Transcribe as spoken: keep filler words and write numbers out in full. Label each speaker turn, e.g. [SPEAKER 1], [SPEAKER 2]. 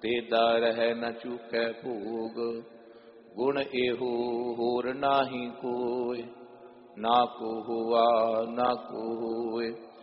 [SPEAKER 1] तेदा रह न चूकै भोग। गुण एहो होर नाही कोय, ना को हुआ ना को होय।